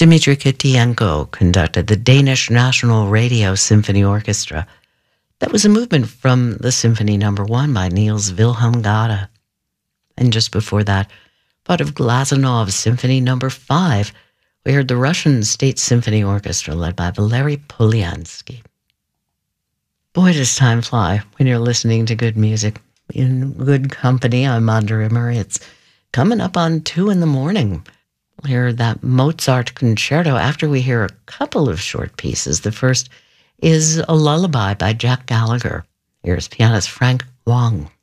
Dmitry Kitienko conducted the Danish National Radio Symphony Orchestra. That was a movement from the Symphony No. 1 by Niels Wilhelm Gade. And just before that, part of Glazanov's Symphony No. 5, we heard the Russian State Symphony Orchestra led by Valery Polyansky. Boy, does time fly when you're listening to good music. In good company, I'm Manda Rimmer. It's coming up on 2 in the morning. We'll hear that Mozart concerto after we hear a couple of short pieces. The first is a lullaby by Jack Gallagher. Here's pianist Frank Wong.